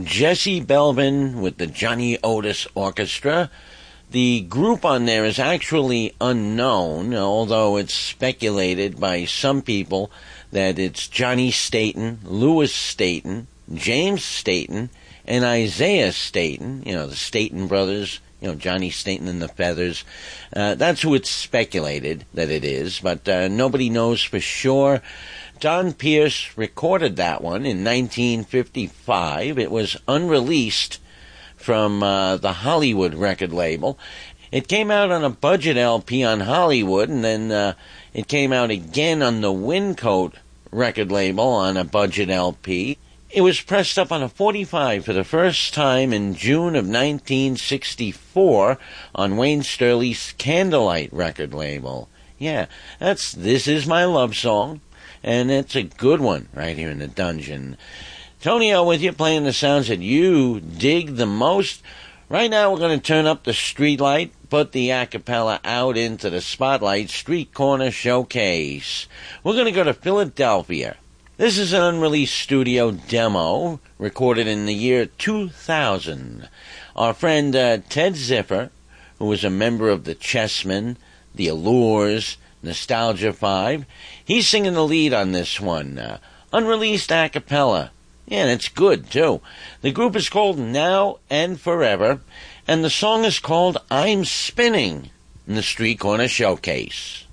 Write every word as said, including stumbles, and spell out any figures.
Jesse Belvin with the Johnny Otis Orchestra. The group on there is actually unknown, although it's speculated by some people that it's Johnny Staton, Louis Staton, James Staton, and Isaiah Staton, you know, the Staton brothers, you know, Johnny Staton and the Feathers. Uh, that's who it's speculated that it is, but uh, nobody knows for sure. Don Pierce recorded that one in nineteen fifty-five. It was unreleased from uh, the Hollywood record label. It came out on a budget L P on Hollywood, and then uh, it came out again on the Wincoat record label on a budget L P. It was pressed up on a forty-five for the first time in June of nineteen sixty-four on Wayne Sturley's Candlelight record label. Yeah, that's This Is My Love Song, and it's a good one right here in the dungeon. Tony O with you, playing the sounds that you dig the most. Right now we're going to turn up the street light, put the a cappella out into the spotlight, Street Corner Showcase. We're going to go to Philadelphia. This is an unreleased studio demo recorded in the year two thousand. Our friend uh, Ted Ziffer, who was a member of the Chessmen, the Allures, Nostalgia five, he's singing the lead on this one. Uh, unreleased a cappella. Yeah, and it's good, too. The group is called Now and Forever, and the song is called I'm Spinning in the Street Corner Showcase.